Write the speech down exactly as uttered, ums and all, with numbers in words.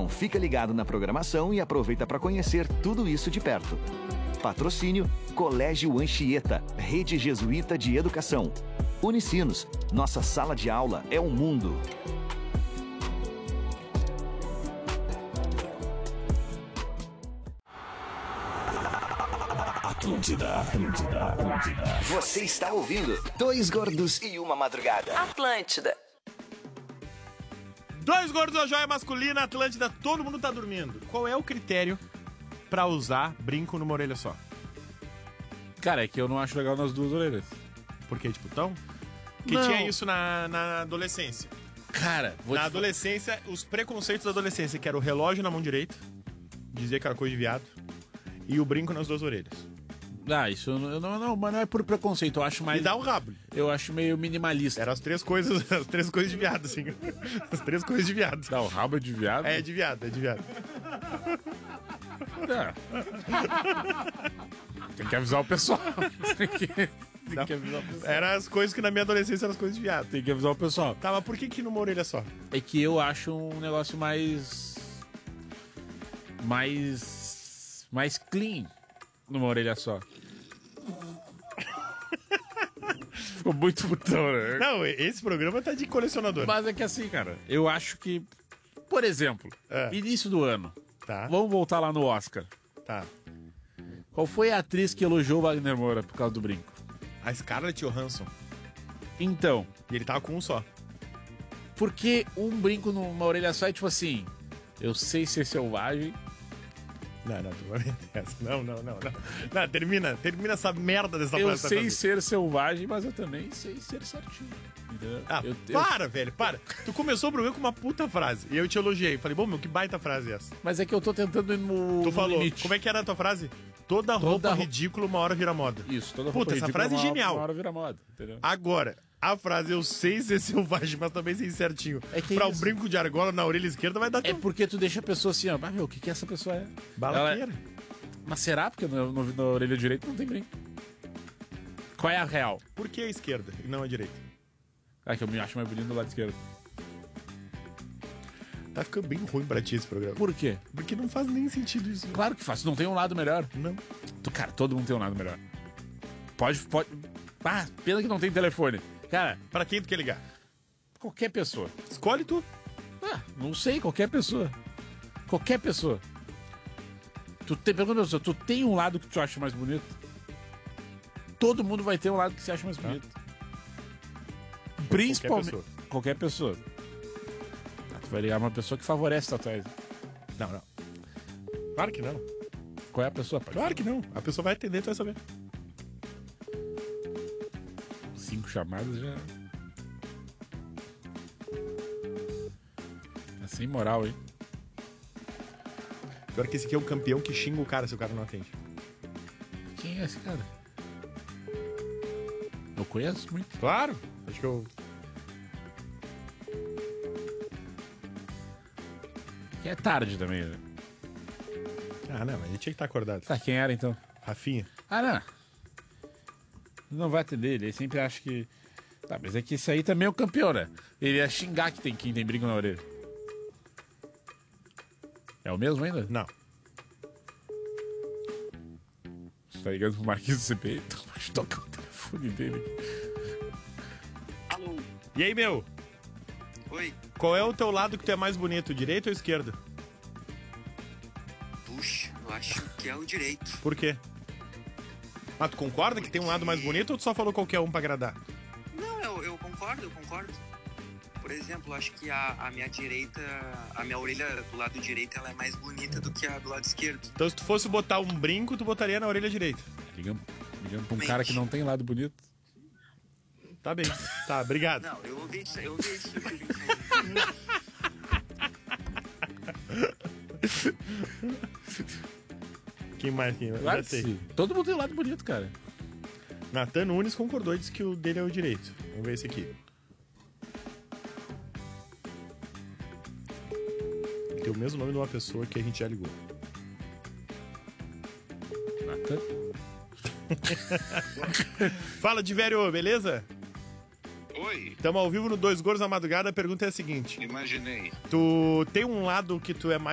Então fica ligado na programação e aproveita para conhecer tudo isso de perto. Patrocínio Colégio Anchieta, Rede Jesuíta de Educação. Unicinos, nossa sala de aula é um mundo. Atlântida, Atlântida, Atlântida. Você está ouvindo Dois Gordos e Uma Madrugada. Atlântida. Dois Gordos da Joia Masculina, Atlântida, todo mundo tá dormindo. Qual é o critério pra usar brinco numa orelha só? Cara, é que eu não acho legal nas duas orelhas. Por que, tipo, tão? Que Não. tinha isso na, na adolescência. Cara, vou Na te adolescência, os preconceitos da adolescência, que era o relógio na mão direita, dizia que era coisa de viado, e o brinco nas duas orelhas. Ah, isso eu não, não, não, mas não é por preconceito, eu acho mais... E dá um rabo. Eu acho meio minimalista. Eram as três coisas, as três coisas de viado, assim. As três coisas de viado. Dá o rabo é de viado? É, de viado, é de viado. É. Tem que avisar o pessoal. Tem que, tem Não. que avisar o pessoal. Eram as coisas que na minha adolescência eram as coisas de viado. Tem que avisar o pessoal. Tá, mas por que que numa orelha só? É que eu acho um negócio mais... Mais... Mais clean numa orelha só. Ficou muito putão, né? Não, esse programa tá de colecionador. Mas é que assim, cara, eu acho que... Por exemplo, É. início do ano. Tá, Vamos voltar lá no Oscar. tá. Qual foi a atriz que elogiou o Wagner Moura por causa do brinco? A Scarlett Johansson. Então, E ele tava com um só. por que um brinco numa orelha só é tipo assim... Eu sei ser selvagem... Não, não, tu vai meter essa. Não, não, não, não. Não, termina, termina essa merda dessa Eu frase que tá sei fazendo. ser selvagem, mas eu também sei ser certinho. Entendeu? Ah, eu, eu- para, velho, para. Tu começou o programa com uma puta frase. E eu te elogiei. Falei, bom, meu, que baita frase é essa? Mas é que eu tô tentando ir no, Tu no falou, limite. como é que era a tua frase? Toda roupa ro- ridícula uma hora vira moda. Isso, toda Puta, roupa essa ridícula, frase é uma- genial. Uma hora vira moda, entendeu? Agora, a frase eu sei ser selvagem, mas também sei certinho. É que pra isso. um brinco de argola na orelha esquerda vai dar É tudo. porque tu deixa a pessoa assim, ó. Ah, meu, o que que essa pessoa é? Balaqueira. Ela- Mas será? Porque no, no- na orelha direita não tem brinco. Qual é a real? Por que a esquerda e não a direita? Ah, que eu me acho mais bonito do lado esquerdo. Tá ficando bem ruim pra ti esse programa. Por quê? Porque não faz nem sentido isso. Claro que faz. Não tem um lado melhor. Não. Tu, cara, todo mundo tem um lado melhor. Pode, pode... Ah, pena que não tem telefone. Cara, Pra quem tu quer ligar? qualquer pessoa. Escolhe tu. Ah, não sei, qualquer pessoa. Qualquer pessoa. Tu tem, pergunta pra pessoa, tu tem um lado que tu acha mais bonito? Todo mundo vai ter um lado que você acha mais bonito. Principalmente. pessoa. Qualquer pessoa. Ah, tu vai ligar uma pessoa que favorece tatuagem. Não, não. Claro que não. Qual é a pessoa, pai? Claro que não. A pessoa vai atender, tu vai saber. Cinco chamadas já. Tá sem moral, hein? Pior que esse aqui é um campeão que xinga o cara se o cara não atende. Quem é esse cara? Eu conheço muito. Claro. Acho que eu... Que é tarde também, né? Ah, não. A gente tinha que estar acordado. Tá, quem era então? Rafinha. Ah, não. Não vai atender, ele sempre acha que. Tá, mas é que isso aí também é o campeão, né? Ele ia xingar que tem quem tem brinco na orelha. É o mesmo ainda? Não. Você tá ligando pro Marquinhos do C P I? Então pode tocar o telefone dele. Alô, E aí, meu? oi. Qual é o teu lado que tu é mais bonito, direita ou esquerda? Puxa, eu acho que é o direito. Por quê? Ah, tu concorda que tem um lado mais bonito ou tu só falou qualquer um pra agradar? Não, eu, eu concordo, eu concordo. Por exemplo, eu acho que a, a minha direita, a minha orelha do lado direito, ela é mais bonita do que a do lado esquerdo. Então se tu fosse botar um brinco, tu botaria na orelha direita. Ligando, ligando pra um cara que não tem lado bonito. Tá bem. Tá, obrigado. Não, eu ouvi isso, eu ouvi isso. Eu ouvi isso. Quem mais? Quem mais? Claro Já que sei. sim. Todo mundo tem um lado bonito, cara. Natan Nunes concordou e disse que o dele é o direito. Vamos ver esse aqui. Ele tem o mesmo nome de uma pessoa que a gente já ligou. Natan? Fala, Divério, beleza? Oi, Tamo ao vivo no Dois Gordos na Madrugada. A pergunta é a seguinte: imaginei. tu tem um lado que tu é mais